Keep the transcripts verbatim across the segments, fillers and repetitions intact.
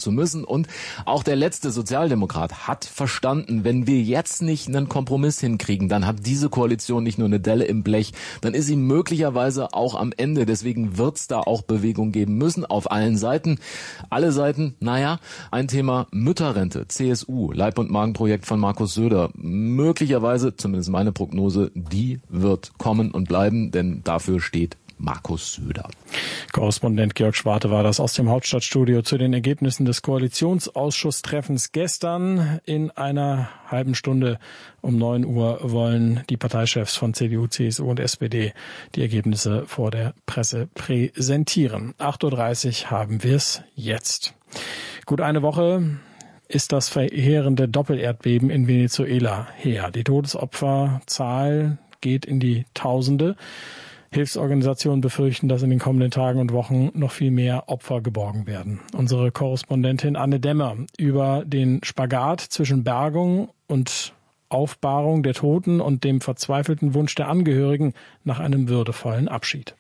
zu müssen. Und auch der letzte Sozialdemokrat hat verstanden, wenn wir jetzt nicht einen Kompromiss hinkriegen, dann hat diese Koalition nicht nur eine Delle im Blech, dann ist sie möglicherweise auch am Ende. Deswegen wird es da auch Bewegung geben müssen auf allen Seiten. Alle Seiten, naja, ein Thema Mütterrente, C S U, Leib- und Magenprojekt von Markus Söder. Möglicherweise, zumindest meine Prognose, die wird kommen und bleiben, denn dafür steht Markus Söder. Korrespondent Georg Schwarte war das aus dem Hauptstadtstudio zu den Ergebnissen des Koalitionsausschusstreffens gestern. In einer halben Stunde um neun Uhr wollen die Parteichefs von C D U, C S U und S P D die Ergebnisse vor der Presse präsentieren. acht Uhr dreißig haben wir es jetzt. Gut eine Woche ist das verheerende Doppelerdbeben in Venezuela her. Die Todesopferzahl geht in die Tausende. Hilfsorganisationen befürchten, dass in den kommenden Tagen und Wochen noch viel mehr Opfer geborgen werden. Unsere Korrespondentin Anne Demmer über den Spagat zwischen Bergung und Aufbahrung der Toten und dem verzweifelten Wunsch der Angehörigen nach einem würdevollen Abschied.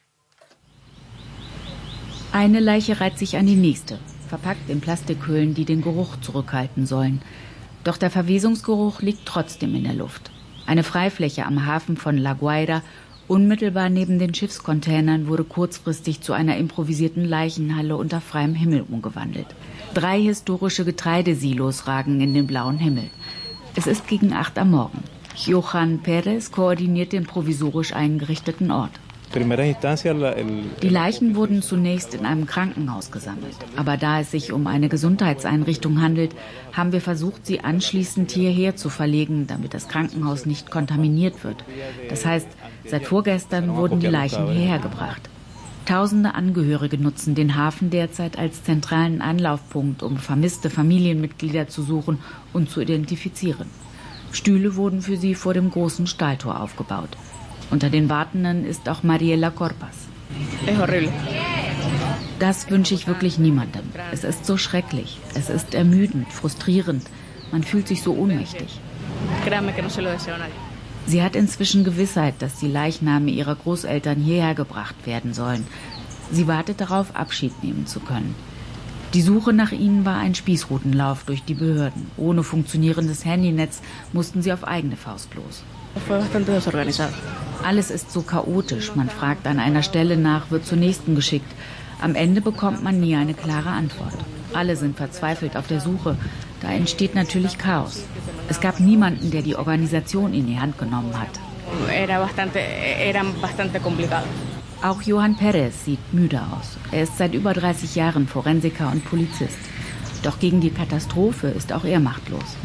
Eine Leiche reiht sich an die nächste, verpackt in Plastikhüllen, die den Geruch zurückhalten sollen. Doch der Verwesungsgeruch liegt trotzdem in der Luft. Eine Freifläche am Hafen von La Guaira, unmittelbar neben den Schiffscontainern, wurde kurzfristig zu einer improvisierten Leichenhalle unter freiem Himmel umgewandelt. Drei historische Getreidesilos ragen in den blauen Himmel. Es ist gegen acht am Morgen. Johan Perez koordiniert den provisorisch eingerichteten Ort. Die Leichen wurden zunächst in einem Krankenhaus gesammelt. Aber da es sich um eine Gesundheitseinrichtung handelt, haben wir versucht, sie anschließend hierher zu verlegen, damit das Krankenhaus nicht kontaminiert wird. Das heißt, seit vorgestern wurden die Leichen hierher gebracht. Tausende Angehörige nutzen den Hafen derzeit als zentralen Anlaufpunkt, um vermisste Familienmitglieder zu suchen und zu identifizieren. Stühle wurden für sie vor dem großen Stahltor aufgebaut. Unter den Wartenden ist auch Mariela Corpas. Das wünsche ich wirklich niemandem. Es ist so schrecklich. Es ist ermüdend, frustrierend. Man fühlt sich so ohnmächtig. Sie hat inzwischen Gewissheit, dass die Leichname ihrer Großeltern hierher gebracht werden sollen. Sie wartet darauf, Abschied nehmen zu können. Die Suche nach ihnen war ein Spießrutenlauf durch die Behörden. Ohne funktionierendes Handynetz mussten sie auf eigene Faust los. Alles ist so chaotisch. Man fragt an einer Stelle nach, wird zur nächsten geschickt. Am Ende bekommt man nie eine klare Antwort. Alle sind verzweifelt auf der Suche. Da entsteht natürlich Chaos. Es gab niemanden, der die Organisation in die Hand genommen hat. Auch Johan Perez sieht müde aus. Er ist seit über dreißig Jahren Forensiker und Polizist. Doch gegen die Katastrophe ist auch er machtlos.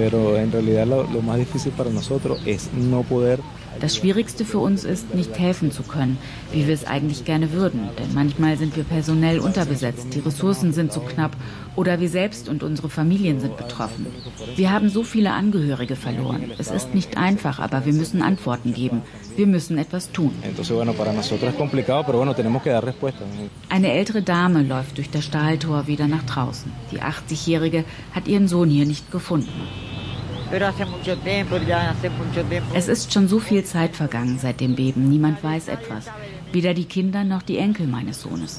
Das Schwierigste für uns ist, nicht helfen zu können, wie wir es eigentlich gerne würden. Denn manchmal sind wir personell unterbesetzt, die Ressourcen sind zu knapp oder wir selbst und unsere Familien sind betroffen. Wir haben so viele Angehörige verloren. Es ist nicht einfach, aber wir müssen Antworten geben. Wir müssen etwas tun. Eine ältere Dame läuft durch das Stahltor wieder nach draußen. Die achtzigjährige hat ihren Sohn hier nicht gefunden. Es ist schon so viel Zeit vergangen seit dem Beben. Niemand weiß etwas. Weder die Kinder noch die Enkel meines Sohnes.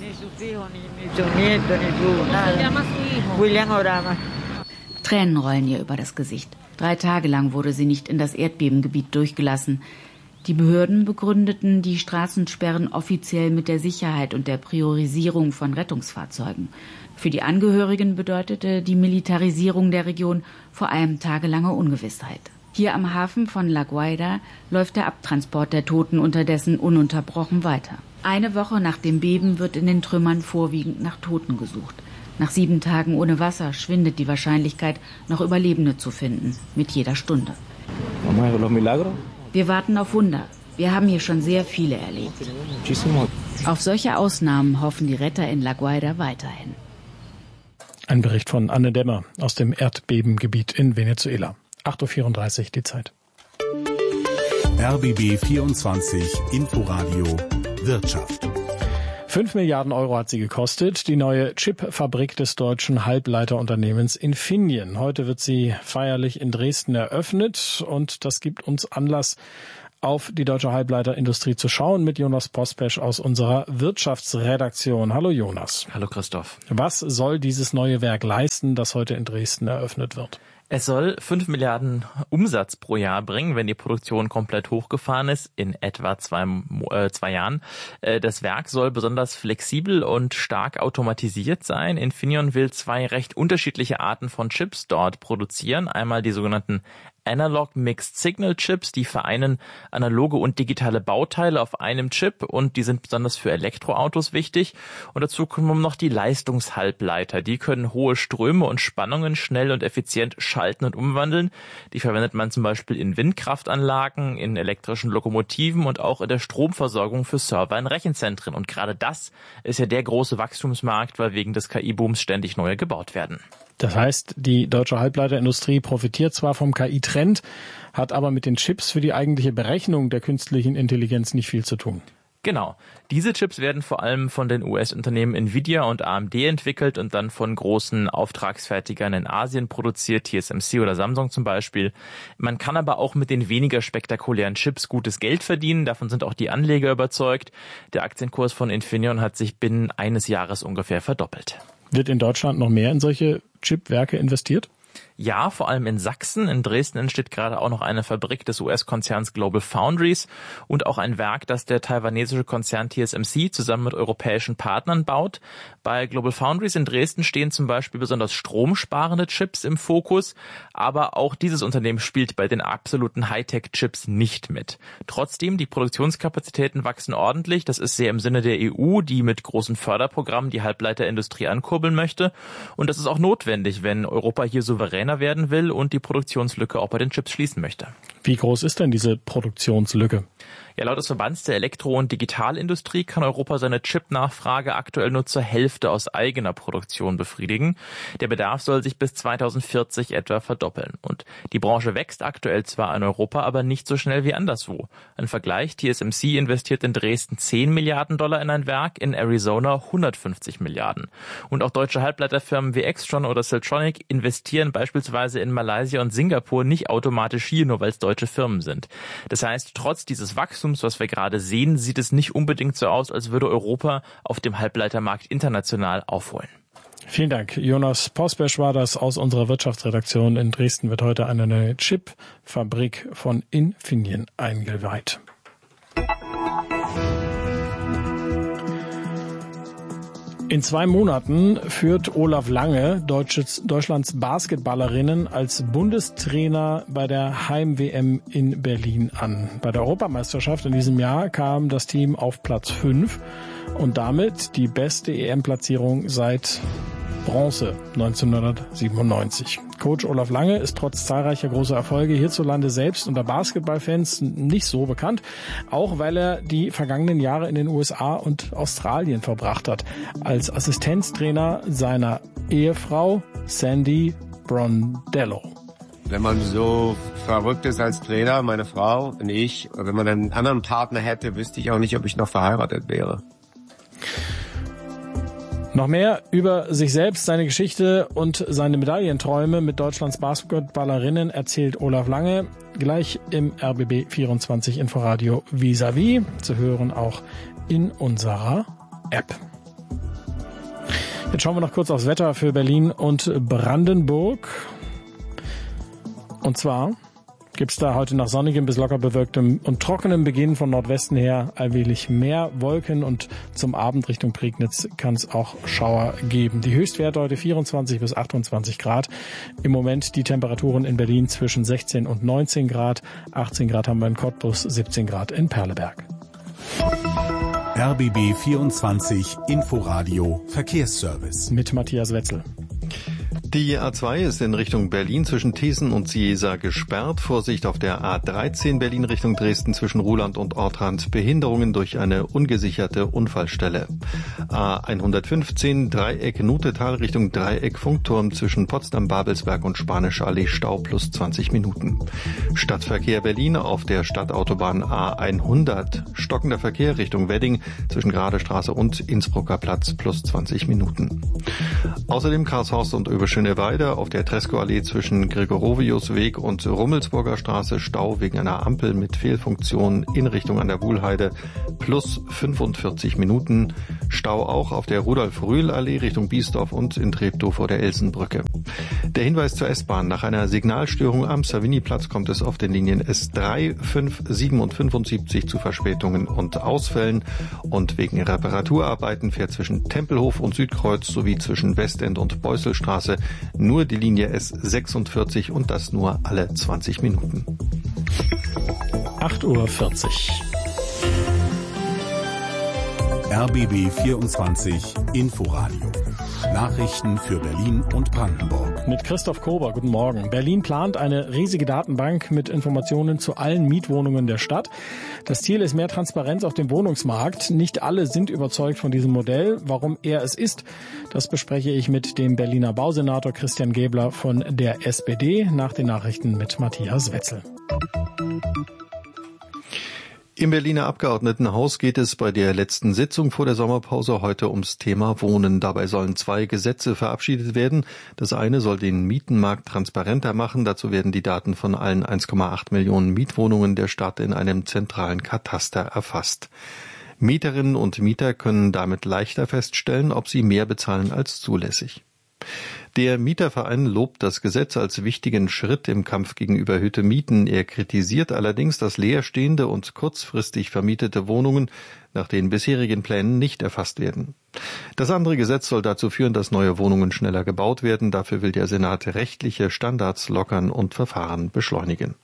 Tränen rollen ihr über das Gesicht. Drei Tage lang wurde sie nicht in das Erdbebengebiet durchgelassen. Die Behörden begründeten die Straßensperren offiziell mit der Sicherheit und der Priorisierung von Rettungsfahrzeugen. Für die Angehörigen bedeutete die Militarisierung der Region vor allem tagelange Ungewissheit. Hier am Hafen von La Guaira läuft der Abtransport der Toten unterdessen ununterbrochen weiter. Eine Woche nach dem Beben wird in den Trümmern vorwiegend nach Toten gesucht. Nach sieben Tagen ohne Wasser schwindet die Wahrscheinlichkeit, noch Überlebende zu finden, mit jeder Stunde. Wir warten auf Wunder. Wir haben hier schon sehr viele erlebt. Auf solche Ausnahmen hoffen die Retter in La Guaira weiterhin. Ein Bericht von Anne Demmer aus dem Erdbebengebiet in Venezuela. acht Uhr vierunddreißig die Zeit. R B B vierundzwanzig Inforadio Wirtschaft. Fünf Milliarden Euro hat sie gekostet, die neue Chipfabrik des deutschen Halbleiterunternehmens Infineon. Heute wird sie feierlich in Dresden eröffnet und das gibt uns Anlass, auf die deutsche Halbleiterindustrie zu schauen mit Jonas Pospesch aus unserer Wirtschaftsredaktion. Hallo Jonas. Hallo Christoph. Was soll dieses neue Werk leisten, das heute in Dresden eröffnet wird? Es soll fünf Milliarden Umsatz pro Jahr bringen, wenn die Produktion komplett hochgefahren ist, in etwa zwei, äh, zwei Jahren. Äh, das Werk soll besonders flexibel und stark automatisiert sein. Infineon will zwei recht unterschiedliche Arten von Chips dort produzieren. Einmal die sogenannten Analog Mixed Signal Chips, die vereinen analoge und digitale Bauteile auf einem Chip und die sind besonders für Elektroautos wichtig. Und dazu kommen noch die Leistungshalbleiter. Die können hohe Ströme und Spannungen schnell und effizient schalten und umwandeln. Die verwendet man zum Beispiel in Windkraftanlagen, in elektrischen Lokomotiven und auch in der Stromversorgung für Server in Rechenzentren. Und gerade das ist ja der große Wachstumsmarkt, weil wegen des K I-Booms ständig neue gebaut werden. Das heißt, die deutsche Halbleiterindustrie profitiert zwar vom K I-Trend, hat aber mit den Chips für die eigentliche Berechnung der künstlichen Intelligenz nicht viel zu tun. Genau. Diese Chips werden vor allem von den U S-Unternehmen Nvidia und A M D entwickelt und dann von großen Auftragsfertigern in Asien produziert, T S M C oder Samsung zum Beispiel. Man kann aber auch mit den weniger spektakulären Chips gutes Geld verdienen. Davon sind auch die Anleger überzeugt. Der Aktienkurs von Infineon hat sich binnen eines Jahres ungefähr verdoppelt. Wird in Deutschland noch mehr in solche Chipwerke investiert? Ja, vor allem in Sachsen. In Dresden entsteht gerade auch noch eine Fabrik des U S-Konzerns Global Foundries und auch ein Werk, das der taiwanesische Konzern T S M C zusammen mit europäischen Partnern baut. Bei Global Foundries in Dresden stehen zum Beispiel besonders stromsparende Chips im Fokus, aber auch dieses Unternehmen spielt bei den absoluten Hightech-Chips nicht mit. Trotzdem, die Produktionskapazitäten wachsen ordentlich. Das ist sehr im Sinne der E U, die mit großen Förderprogrammen die Halbleiterindustrie ankurbeln möchte. Und das ist auch notwendig, wenn Europa hier souveräner werden will und die Produktionslücke auch bei den Chips schließen möchte. Wie groß ist denn diese Produktionslücke? Ja, laut des Verbands der Elektro- und Digitalindustrie kann Europa seine Chip-Nachfrage aktuell nur zur Hälfte aus eigener Produktion befriedigen. Der Bedarf soll sich bis zweitausendvierzig etwa verdoppeln. Und die Branche wächst aktuell zwar in Europa, aber nicht so schnell wie anderswo. Ein Vergleich, T S M C investiert in Dresden zehn Milliarden Dollar in ein Werk, in Arizona hundertfünfzig Milliarden. Und auch deutsche Halbleiterfirmen wie Extron oder Siltronic investieren beispielsweise in Malaysia und Singapur nicht automatisch hier, nur weil es deutsche Firmen sind. Das heißt, trotz dieses Wachstums, was wir gerade sehen, sieht es nicht unbedingt so aus, als würde Europa auf dem Halbleitermarkt international aufholen. Vielen Dank. Jonas Pospesch war das aus unserer Wirtschaftsredaktion. In Dresden wird heute eine neue Chipfabrik von Infineon eingeweiht. In zwei Monaten führt Olaf Lange Deutsches, Deutschlands Basketballerinnen als Bundestrainer bei der Heim-W M in Berlin an. Bei der Europameisterschaft in diesem Jahr kam das Team auf Platz fünf und damit die beste E M-Platzierung seit Bronze neunzehnhundertsiebenundneunzig. Coach Olaf Lange ist trotz zahlreicher großer Erfolge hierzulande selbst unter Basketballfans nicht so bekannt, auch weil er die vergangenen Jahre in den U S A und Australien verbracht hat, als Assistenztrainer seiner Ehefrau Sandy Brondello. Wenn man so verrückt ist als Trainer, meine Frau und ich, wenn man einen anderen Partner hätte, wüsste ich auch nicht, ob ich noch verheiratet wäre. Noch mehr über sich selbst, seine Geschichte und seine Medaillenträume mit Deutschlands Basketballerinnen erzählt Olaf Lange gleich im R B B vierundzwanzig Inforadio Vis-à-vis, zu hören auch in unserer App. Jetzt schauen wir noch kurz aufs Wetter für Berlin und Brandenburg. Und zwar gibt's da heute nach sonnigem bis locker bewölktem und trockenem Beginn von Nordwesten her allmählich mehr Wolken und zum Abend Richtung Prignitz kann es auch Schauer geben. Die Höchstwerte heute vierundzwanzig bis achtundzwanzig Grad. Im Moment die Temperaturen in Berlin zwischen sechzehn und neunzehn Grad. achtzehn Grad haben wir in Cottbus, siebzehn Grad in Perleberg. R B B vierundzwanzig Inforadio Verkehrsservice Mit Matthias Wetzel. Die A zwei ist in Richtung Berlin zwischen Thesen und Ciesa gesperrt. Vorsicht auf der A dreizehn Berlin Richtung Dresden zwischen Ruhland und Ortrand. Behinderungen durch eine ungesicherte Unfallstelle. A hundertfünfzehn Dreieck Nutetal Richtung Dreieck Funkturm zwischen Potsdam-Babelsberg und Spanische Allee Stau plus zwanzig Minuten. Stadtverkehr Berlin auf der Stadtautobahn A hundert. Stockender Verkehr Richtung Wedding zwischen Gradestraße und Innsbrucker Platz plus zwanzig Minuten. Außerdem Karlshorst und Öbersche Schöneweide auf der Tresco-Allee zwischen Gregorovius-Weg und Rummelsburger Straße Stau wegen einer Ampel mit Fehlfunktion in Richtung an der Wuhlheide plus fünfundvierzig Minuten. Stau auch auf der Rudolf-Rühl-Allee Richtung Biesdorf und in Treptow vor der Elsenbrücke. Der Hinweis zur S-Bahn. Nach einer Signalstörung am Savignyplatz kommt es auf den Linien S drei, fünf, sieben und fünfundsiebzig zu Verspätungen und Ausfällen. Und wegen Reparaturarbeiten fährt zwischen Tempelhof und Südkreuz sowie zwischen Westend und Beusselstraße nur die Linie S sechsundvierzig und das nur alle zwanzig Minuten. acht Uhr vierzig. R B B vierundzwanzig Inforadio. Nachrichten für Berlin und Brandenburg. Mit Christoph Kober, guten Morgen. Berlin plant eine riesige Datenbank mit Informationen zu allen Mietwohnungen der Stadt. Das Ziel ist mehr Transparenz auf dem Wohnungsmarkt. Nicht alle sind überzeugt von diesem Modell. Warum er es ist, das bespreche ich mit dem Berliner Bausenator Christian Gebler von der S P D nach den Nachrichten mit Matthias Wetzel. Im Berliner Abgeordnetenhaus geht es bei der letzten Sitzung vor der Sommerpause heute ums Thema Wohnen. Dabei sollen zwei Gesetze verabschiedet werden. Das eine soll den Mietenmarkt transparenter machen. Dazu werden die Daten von allen eins Komma acht Millionen Mietwohnungen der Stadt in einem zentralen Kataster erfasst. Mieterinnen und Mieter können damit leichter feststellen, ob sie mehr bezahlen als zulässig. Der Mieterverein lobt das Gesetz als wichtigen Schritt im Kampf gegen überhöhte Mieten. Er kritisiert allerdings, dass leerstehende und kurzfristig vermietete Wohnungen nach den bisherigen Plänen nicht erfasst werden. Das andere Gesetz soll dazu führen, dass neue Wohnungen schneller gebaut werden. Dafür will der Senat rechtliche Standards lockern und Verfahren beschleunigen.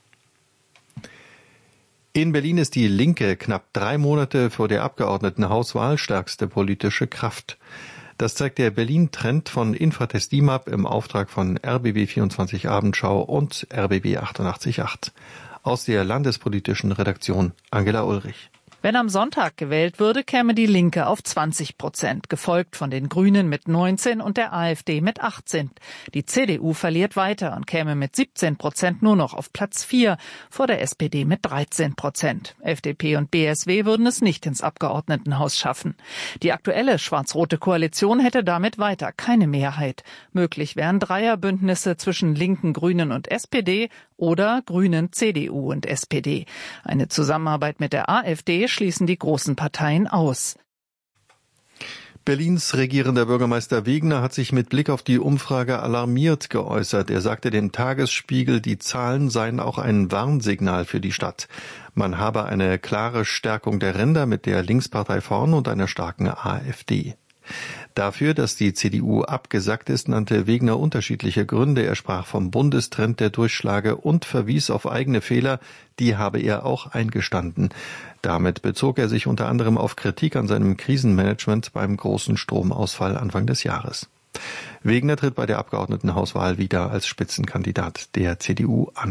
In Berlin ist die Linke knapp drei Monate vor der Abgeordnetenhauswahl stärkste politische Kraft. Das zeigt der Berlin-Trend von Infratest D I M A P im Auftrag von R B B vierundzwanzig Abendschau und R B B achtundachtzig Komma acht. Aus der landespolitischen Redaktion Angela Ulrich. Wenn am Sonntag gewählt würde, käme die Linke auf zwanzig Prozent, gefolgt von den Grünen mit neunzehn und der AfD mit achtzehn. Die C D U verliert weiter und käme mit siebzehn Prozent nur noch auf Platz vier, vor der S P D mit dreizehn Prozent. F D P und B S W würden es nicht ins Abgeordnetenhaus schaffen. Die aktuelle schwarz-rote Koalition hätte damit weiter keine Mehrheit. Möglich wären Dreierbündnisse zwischen Linken, Grünen und S P D oder Grünen, C D U und S P D. Eine Zusammenarbeit mit der AfD schließen die großen Parteien aus. Berlins regierender Bürgermeister Wegner hat sich mit Blick auf die Umfrage alarmiert geäußert. Er sagte dem Tagesspiegel, die Zahlen seien auch ein Warnsignal für die Stadt. Man habe eine klare Stärkung der Ränder mit der Linkspartei vorn und einer starken AfD. Dafür, dass die C D U abgesackt ist, nannte Wegner unterschiedliche Gründe. Er sprach vom Bundestrend, der durchschlage und verwies auf eigene Fehler, die habe er auch eingestanden. Damit bezog er sich unter anderem auf Kritik an seinem Krisenmanagement beim großen Stromausfall Anfang des Jahres. Wegner tritt bei der Abgeordnetenhauswahl wieder als Spitzenkandidat der C D U an.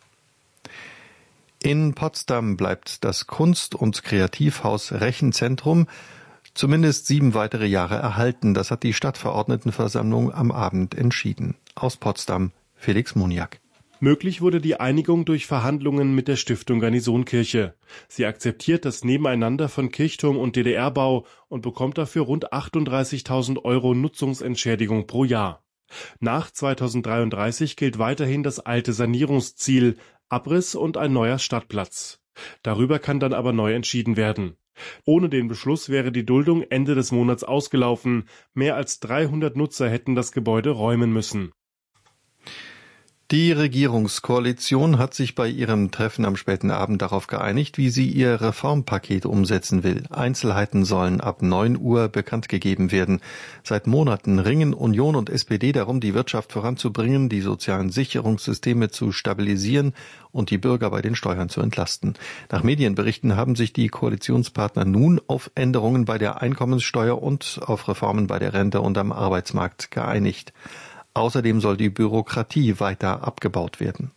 In Potsdam bleibt das Kunst- und Kreativhaus Rechenzentrum zumindest sieben weitere Jahre erhalten. Das hat die Stadtverordnetenversammlung am Abend entschieden. Aus Potsdam Felix Moniak. Möglich wurde die Einigung durch Verhandlungen mit der Stiftung Garnisonkirche. Sie akzeptiert das Nebeneinander von Kirchturm und D D R-Bau und bekommt dafür rund achtunddreißigtausend Euro Nutzungsentschädigung pro Jahr. Nach zweitausenddreiunddreißig gilt weiterhin das alte Sanierungsziel, Abriss und ein neuer Stadtplatz. Darüber kann dann aber neu entschieden werden. Ohne den Beschluss wäre die Duldung Ende des Monats ausgelaufen. Mehr als dreihundert Nutzer hätten das Gebäude räumen müssen. Die Regierungskoalition hat sich bei ihrem Treffen am späten Abend darauf geeinigt, wie sie ihr Reformpaket umsetzen will. Einzelheiten sollen ab neun Uhr bekannt gegeben werden. Seit Monaten ringen Union und S P D darum, die Wirtschaft voranzubringen, die sozialen Sicherungssysteme zu stabilisieren und die Bürger bei den Steuern zu entlasten. Nach Medienberichten haben sich die Koalitionspartner nun auf Änderungen bei der Einkommenssteuer und auf Reformen bei der Rente und am Arbeitsmarkt geeinigt. Außerdem soll die Bürokratie weiter abgebaut werden.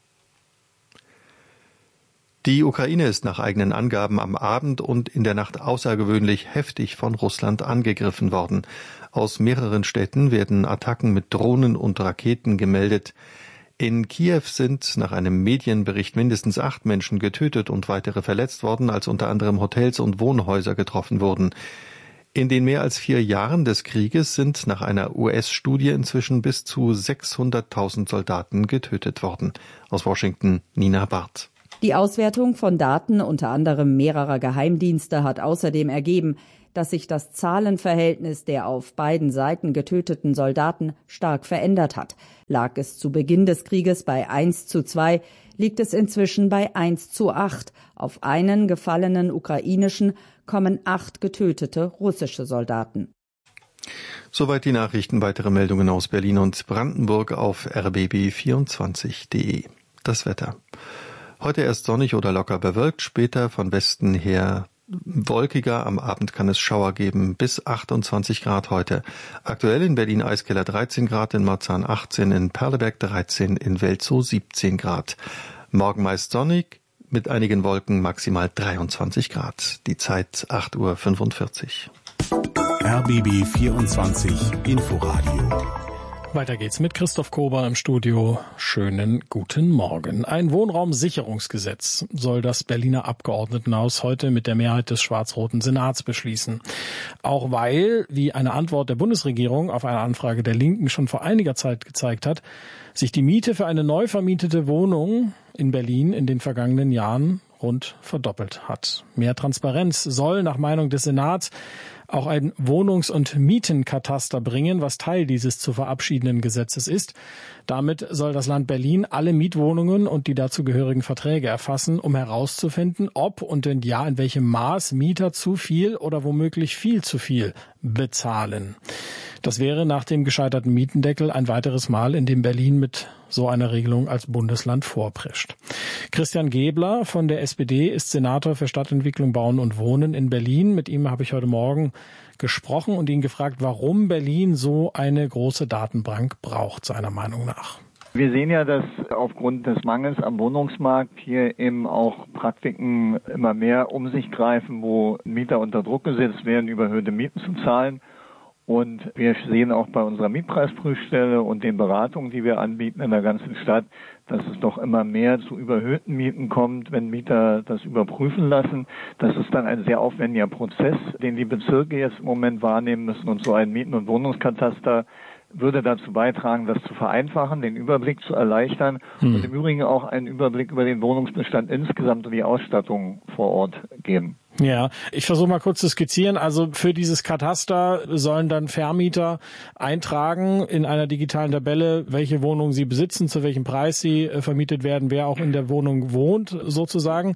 Die Ukraine ist nach eigenen Angaben am Abend und in der Nacht außergewöhnlich heftig von Russland angegriffen worden. Aus mehreren Städten werden Attacken mit Drohnen und Raketen gemeldet. In Kiew sind nach einem Medienbericht mindestens acht Menschen getötet und weitere verletzt worden, als unter anderem Hotels und Wohnhäuser getroffen wurden. In den mehr als vier Jahren des Krieges sind nach einer U S-Studie inzwischen bis zu sechshunderttausend Soldaten getötet worden. Aus Washington, Nina Barth. Die Auswertung von Daten unter anderem mehrerer Geheimdienste hat außerdem ergeben, dass sich das Zahlenverhältnis der auf beiden Seiten getöteten Soldaten stark verändert hat. Lag es zu Beginn des Krieges bei eins zu zwei, liegt es inzwischen bei eins zu acht. Auf einen gefallenen ukrainischen kommen acht getötete russische Soldaten. Soweit die Nachrichten. Weitere Meldungen aus Berlin und Brandenburg auf r b b vierundzwanzig punkt d e. Das Wetter. Heute erst sonnig oder locker bewölkt, später von Westen her wolkiger. Am Abend kann es Schauer geben, bis achtundzwanzig Grad heute. Aktuell in Berlin Eiskeller dreizehn Grad, in Marzahn achtzehn, in Perleberg dreizehn, in Welzow siebzehn Grad. Morgen meist sonnig, mit einigen Wolken, maximal dreiundzwanzig Grad. Die Zeit acht Uhr fünfundvierzig. R B B vierundzwanzig Inforadio. Weiter geht's mit Christoph Kober im Studio. Schönen guten Morgen. Ein Wohnraumsicherungsgesetz soll das Berliner Abgeordnetenhaus heute mit der Mehrheit des schwarz-roten Senats beschließen. Auch weil, wie eine Antwort der Bundesregierung auf eine Anfrage der Linken schon vor einiger Zeit gezeigt hat, sich die Miete für eine neu vermietete Wohnung in Berlin in den vergangenen Jahren rund verdoppelt hat. Mehr Transparenz soll nach Meinung des Senats auch ein Wohnungs- und Mietenkataster bringen, was Teil dieses zu verabschiedenden Gesetzes ist. Damit soll das Land Berlin alle Mietwohnungen und die dazugehörigen Verträge erfassen, um herauszufinden, ob und wenn ja, in welchem Maß Mieter zu viel oder womöglich viel zu viel bezahlen. Das wäre nach dem gescheiterten Mietendeckel ein weiteres Mal, in dem Berlin mit so einer Regelung als Bundesland vorprescht. Christian Gebler von der S P D ist Senator für Stadtentwicklung, Bauen und Wohnen in Berlin. Mit ihm habe ich heute Morgen gesprochen und ihn gefragt, warum Berlin so eine große Datenbank braucht, seiner Meinung nach. Wir sehen ja, dass aufgrund des Mangels am Wohnungsmarkt hier eben auch Praktiken immer mehr um sich greifen, wo Mieter unter Druck gesetzt werden, überhöhte Mieten zu zahlen. Und wir sehen auch bei unserer Mietpreisprüfstelle und den Beratungen, die wir anbieten in der ganzen Stadt, dass es doch immer mehr zu überhöhten Mieten kommt, wenn Mieter das überprüfen lassen. Das ist dann ein sehr aufwendiger Prozess, den die Bezirke jetzt im Moment wahrnehmen müssen. Und so ein Mieten- und Wohnungskataster würde dazu beitragen, das zu vereinfachen, den Überblick zu erleichtern hm. und im Übrigen auch einen Überblick über den Wohnungsbestand insgesamt und die Ausstattung vor Ort geben. Ja, ich versuche mal kurz zu skizzieren. Also für dieses Kataster sollen dann Vermieter eintragen in einer digitalen Tabelle, welche Wohnungen sie besitzen, zu welchem Preis sie äh, vermietet werden, wer auch in der Wohnung wohnt sozusagen.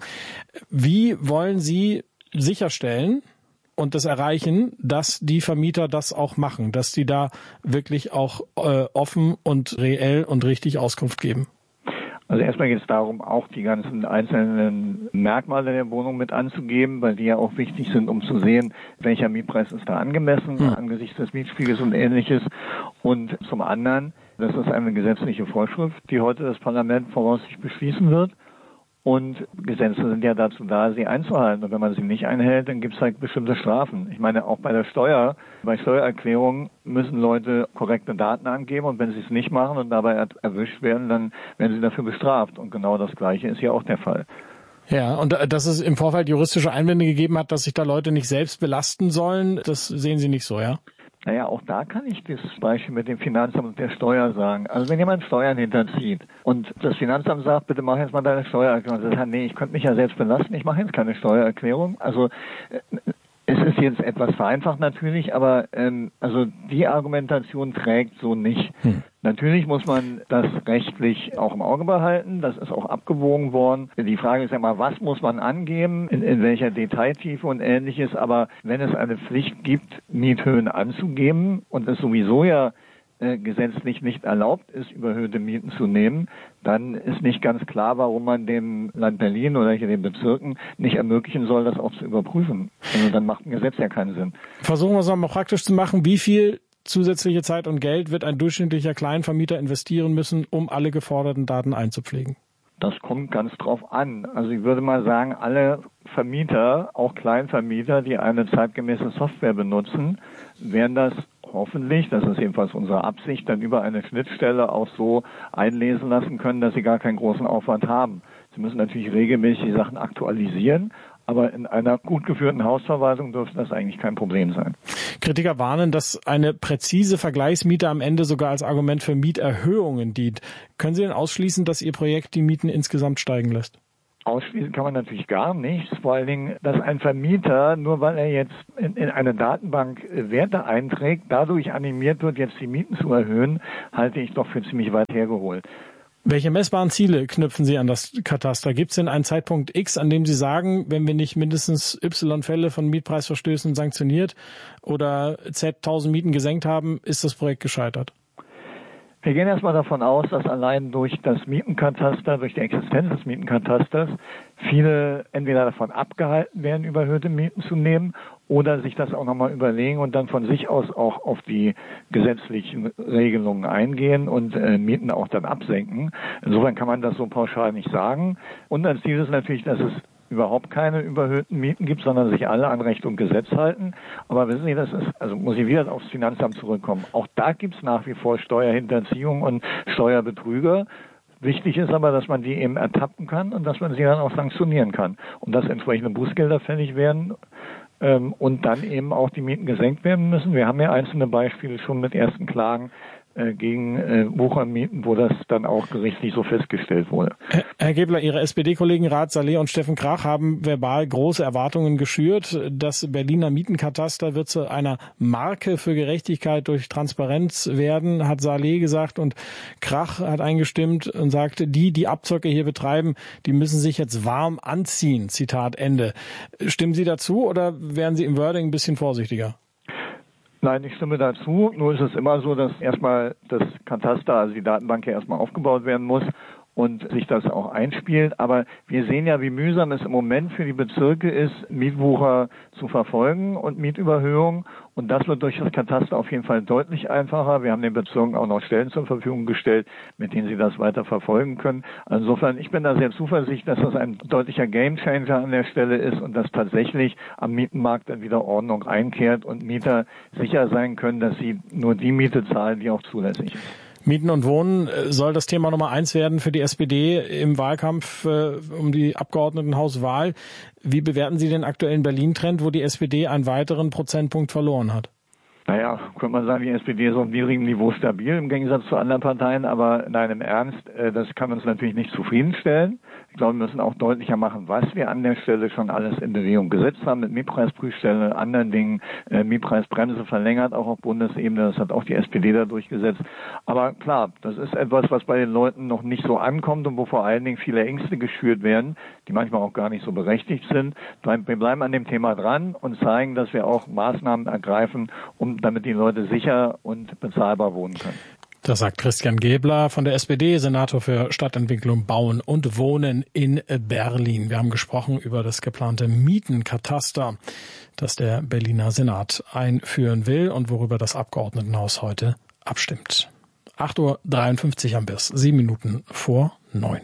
Wie wollen Sie sicherstellen und das erreichen, dass die Vermieter das auch machen, dass die da wirklich auch äh, offen und reell und richtig Auskunft geben? Also erstmal geht es darum, auch die ganzen einzelnen Merkmale der Wohnung mit anzugeben, weil die ja auch wichtig sind, um zu sehen, welcher Mietpreis ist da angemessen, hm. angesichts des Mietspiegels und Ähnliches. Und zum anderen, das ist eine gesetzliche Vorschrift, die heute das Parlament voraussichtlich beschließen wird. Und Gesetze sind ja dazu da, sie einzuhalten. Und wenn man sie nicht einhält, dann gibt es halt bestimmte Strafen. Ich meine, auch bei der Steuer, bei Steuererklärungen müssen Leute korrekte Daten angeben. Und wenn sie es nicht machen und dabei erwischt werden, dann werden sie dafür bestraft. Und genau das Gleiche ist ja auch der Fall. Ja, und dass es im Vorfeld juristische Einwände gegeben hat, dass sich da Leute nicht selbst belasten sollen, das sehen Sie nicht so, ja? Naja, auch da kann ich das Beispiel mit dem Finanzamt und der Steuer sagen. Also wenn jemand Steuern hinterzieht und das Finanzamt sagt, bitte mach jetzt mal deine Steuererklärung, dann sagt, nee, ich könnte mich ja selbst belasten, ich mache jetzt keine Steuererklärung. Also es ist jetzt etwas vereinfacht natürlich, aber ähm, also die Argumentation trägt so nicht. Hm. Natürlich muss man das rechtlich auch im Auge behalten. Das ist auch abgewogen worden. Die Frage ist ja mal, was muss man angeben, in, in welcher Detailtiefe und Ähnliches. Aber wenn es eine Pflicht gibt, Miethöhen anzugeben und es sowieso ja äh, gesetzlich nicht erlaubt ist, überhöhte Mieten zu nehmen, dann ist nicht ganz klar, warum man dem Land Berlin oder hier den Bezirken nicht ermöglichen soll, das auch zu überprüfen. Also dann macht ein Gesetz ja keinen Sinn. Versuchen wir es nochmal praktisch zu machen. Wie viel zusätzliche Zeit und Geld wird ein durchschnittlicher Kleinvermieter investieren müssen, um alle geforderten Daten einzupflegen? Das kommt ganz drauf an. Also ich würde mal sagen, alle Vermieter, auch Kleinvermieter, die eine zeitgemäße Software benutzen, werden das hoffentlich, das ist jedenfalls unsere Absicht, dann über eine Schnittstelle auch so einlesen lassen können, dass sie gar keinen großen Aufwand haben. Sie müssen natürlich regelmäßig die Sachen aktualisieren, Aber in einer gut geführten Hausverwaltung dürfte das eigentlich kein Problem sein. Kritiker warnen, dass eine präzise Vergleichsmiete am Ende sogar als Argument für Mieterhöhungen dient. Können Sie denn ausschließen, dass Ihr Projekt die Mieten insgesamt steigen lässt? Ausschließen kann man natürlich gar nichts, vor allen Dingen, dass ein Vermieter, nur weil er jetzt in, in eine Datenbank Werte einträgt, dadurch animiert wird, jetzt die Mieten zu erhöhen, halte ich doch für ziemlich weit hergeholt. Welche messbaren Ziele knüpfen Sie an das Kataster? Gibt es denn einen Zeitpunkt X, an dem Sie sagen, wenn wir nicht mindestens Y Fälle von Mietpreisverstößen sanktioniert oder Z tausend Mieten gesenkt haben, ist das Projekt gescheitert? Wir gehen erstmal davon aus, dass allein durch das Mietenkataster, durch die Existenz des Mietenkatasters, viele entweder davon abgehalten werden, überhöhte Mieten zu nehmen oder sich das auch nochmal überlegen und dann von sich aus auch auf die gesetzlichen Regelungen eingehen und äh, Mieten auch dann absenken. Insofern kann man das so pauschal nicht sagen. Und als Ziel ist natürlich, dass es überhaupt keine überhöhten Mieten gibt, sondern sich alle an Recht und Gesetz halten. Aber wissen Sie, das ist, also muss ich wieder aufs Finanzamt zurückkommen. Auch da gibt es nach wie vor Steuerhinterziehung und Steuerbetrüger. Wichtig ist aber, dass man die eben ertappen kann und dass man sie dann auch sanktionieren kann. Und dass entsprechende Bußgelder fällig werden ähm, und dann eben auch die Mieten gesenkt werden müssen. Wir haben ja einzelne Beispiele schon mit ersten Klagen gegen äh, Wuchermieten, wo das dann auch gerichtlich so festgestellt wurde. Herr Gebler, Ihre S P D-Kollegen Raad Saleh und Steffen Krach haben verbal große Erwartungen geschürt. Das Berliner Mietenkataster wird zu einer Marke für Gerechtigkeit durch Transparenz werden, hat Saleh gesagt, und Krach hat eingestimmt und sagte, die, die Abzocke hier betreiben, die müssen sich jetzt warm anziehen. Zitat Ende. Stimmen Sie dazu oder wären Sie im Wording ein bisschen vorsichtiger? Nein, ich stimme dazu. Nur ist es immer so, dass erstmal das Kataster, also die Datenbank ja erstmal aufgebaut werden muss und sich das auch einspielt. Aber wir sehen ja, wie mühsam es im Moment für die Bezirke ist, Mietwucher zu verfolgen und Mietüberhöhungen. Und das wird durch das Kataster auf jeden Fall deutlich einfacher. Wir haben den Bezirken auch noch Stellen zur Verfügung gestellt, mit denen sie das weiter verfolgen können. Insofern, ich bin da sehr zuversichtlich, dass das ein deutlicher Gamechanger an der Stelle ist und dass tatsächlich am Mietenmarkt dann wieder Ordnung einkehrt und Mieter sicher sein können, dass sie nur die Miete zahlen, die auch zulässig ist. Mieten und Wohnen soll das Thema Nummer eins werden für die S P D im Wahlkampf äh, um die Abgeordnetenhauswahl. Wie bewerten Sie den aktuellen Berlin-Trend, wo die S P D einen weiteren Prozentpunkt verloren hat? Naja, könnte man sagen, die S P D ist auf niedrigem Niveau stabil im Gegensatz zu anderen Parteien, aber nein, im Ernst, das kann uns natürlich nicht zufriedenstellen. Ich glaube, wir müssen auch deutlicher machen, was wir an der Stelle schon alles in Bewegung gesetzt haben mit Mietpreisprüfstelle, anderen Dingen, äh, Mietpreisbremse verlängert, auch auf Bundesebene, das hat auch die S P D da durchgesetzt. Aber klar, das ist etwas, was bei den Leuten noch nicht so ankommt und wo vor allen Dingen viele Ängste geschürt werden, die manchmal auch gar nicht so berechtigt sind. Wir bleiben an dem Thema dran und zeigen, dass wir auch Maßnahmen ergreifen, um damit die Leute sicher und bezahlbar wohnen können. Das sagt Christian Gebler von der S P D, Senator für Stadtentwicklung, Bauen und Wohnen in Berlin. Wir haben gesprochen über das geplante Mietenkataster, das der Berliner Senat einführen will und worüber das Abgeordnetenhaus heute abstimmt. acht Uhr dreiundfünfzig am Birs, sieben Minuten vor neun.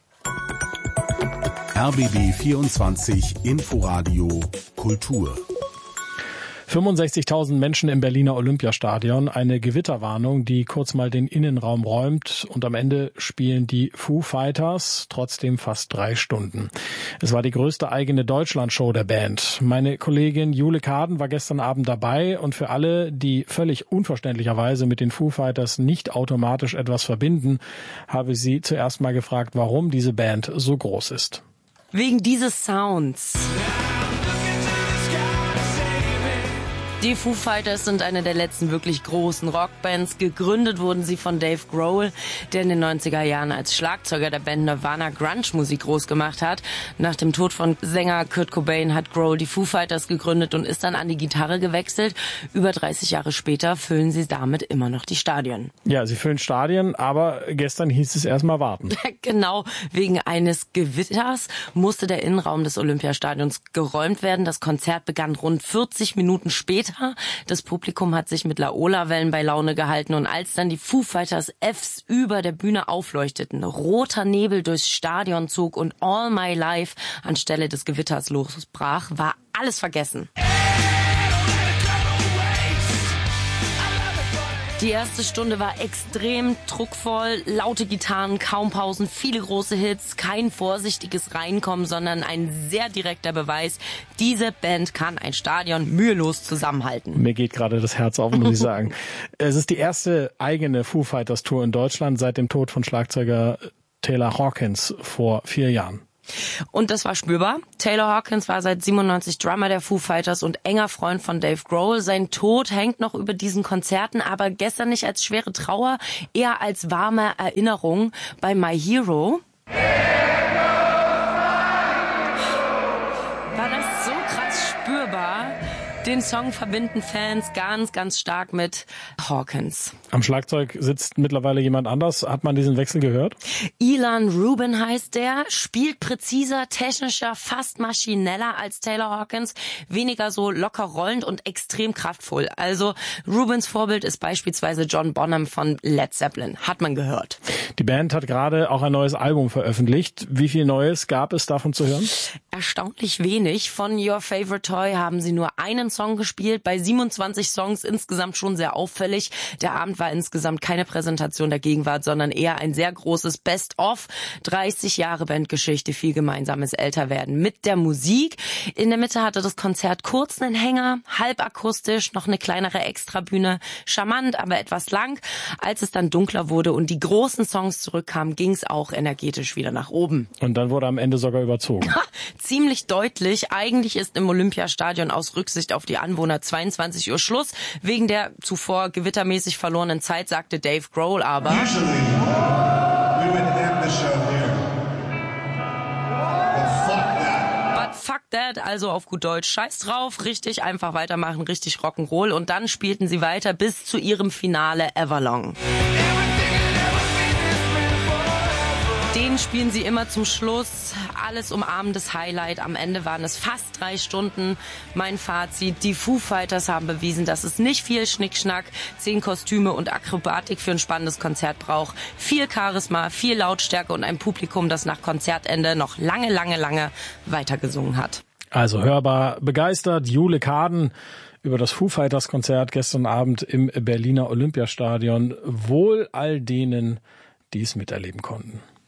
R B B vierundzwanzig Inforadio Kultur. fünfundsechzigtausend Menschen im Berliner Olympiastadion, eine Gewitterwarnung, die kurz mal den Innenraum räumt, und am Ende spielen die Foo Fighters trotzdem fast drei Stunden. Es war die größte eigene Deutschlandshow der Band. Meine Kollegin Jule Kaden war gestern Abend dabei, und für alle, die völlig unverständlicherweise mit den Foo Fighters nicht automatisch etwas verbinden, habe ich sie zuerst mal gefragt, warum diese Band so groß ist. Wegen dieses Sounds. Die Foo Fighters sind eine der letzten wirklich großen Rockbands. Gegründet wurden sie von Dave Grohl, der in den neunziger Jahren als Schlagzeuger der Band Nirvana Grunge-Musik groß gemacht hat. Nach dem Tod von Sänger Kurt Cobain hat Grohl die Foo Fighters gegründet und ist dann an die Gitarre gewechselt. Über dreißig Jahre später füllen sie damit immer noch die Stadien. Ja, sie füllen Stadien, aber gestern hieß es erstmal warten. Genau, wegen eines Gewitters musste der Innenraum des Olympiastadions geräumt werden. Das Konzert begann rund vierzig Minuten später. Das Publikum hat sich mit Laola-Wellen bei Laune gehalten, und als dann die Foo Fighters Fs über der Bühne aufleuchteten, roter Nebel durchs Stadion zog und All My Life anstelle des Gewitters losbrach, war alles vergessen. Die erste Stunde war extrem druckvoll, laute Gitarren, kaum Pausen, viele große Hits, kein vorsichtiges Reinkommen, sondern ein sehr direkter Beweis, diese Band kann ein Stadion mühelos zusammenhalten. Mir geht gerade das Herz auf, muss ich sagen. Es ist die erste eigene Foo Fighters Tour in Deutschland seit dem Tod von Schlagzeuger Taylor Hawkins vor vier Jahren. Und das war spürbar. Taylor Hawkins war seit siebenundneunzig Drummer der Foo Fighters und enger Freund von Dave Grohl. Sein Tod hängt noch über diesen Konzerten, aber gestern nicht als schwere Trauer, eher als warme Erinnerung bei My Hero. War das so krass spürbar? Den Song verbinden Fans ganz, ganz stark mit Hawkins. Am Schlagzeug sitzt mittlerweile jemand anders. Hat man diesen Wechsel gehört? Ilan Rubin heißt der, spielt präziser, technischer, fast maschineller als Taylor Hawkins, weniger so locker rollend und extrem kraftvoll. Also Rubins Vorbild ist beispielsweise John Bonham von Led Zeppelin, hat man gehört. Die Band hat gerade auch ein neues Album veröffentlicht. Wie viel Neues gab es davon zu hören? Erstaunlich wenig. Von Your Favorite Toy haben sie nur einen Song gespielt, bei siebenundzwanzig Songs insgesamt schon sehr auffällig. Der Abend war insgesamt keine Präsentation der Gegenwart, sondern eher ein sehr großes Best-of. dreißig Jahre Bandgeschichte, viel gemeinsames Älterwerden mit der Musik. In der Mitte hatte das Konzert kurz einen Hänger, halb akustisch, noch eine kleinere Extrabühne. Charmant, aber etwas lang. Als es dann dunkler wurde und die großen Songs zurückkamen, ging es auch energetisch wieder nach oben. Und dann wurde am Ende sogar überzogen. Ziemlich deutlich. Eigentlich ist im Olympiastadion aus Rücksicht auf die Anwohner zweiundzwanzig Uhr Schluss. Wegen der zuvor gewittermäßig verlorenen Zeit sagte Dave Grohl aber... But fuck that, also auf gut Deutsch, scheiß drauf, richtig einfach weitermachen, richtig Rock'n'Roll. Und dann spielten sie weiter bis zu ihrem Finale Everlong. Den spielen sie immer zum Schluss. Alles umarmendes Highlight. Am Ende waren es fast drei Stunden. Mein Fazit, die Foo Fighters haben bewiesen, dass es nicht viel Schnickschnack, zehn Kostüme und Akrobatik für ein spannendes Konzert braucht. Viel Charisma, viel Lautstärke und ein Publikum, das nach Konzertende noch lange, lange, lange weitergesungen hat. Also hörbar begeistert, Jule Kaden über das Foo Fighters Konzert gestern Abend im Berliner Olympiastadion. Wohl all denen, die es miterleben konnten.